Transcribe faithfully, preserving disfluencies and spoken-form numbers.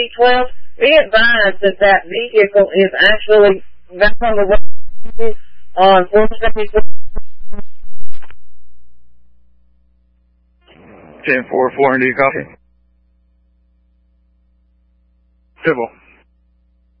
twelve, be advised that that vehicle is actually back on the road on four seventy-four. ten four four, Indy, copy. Civil.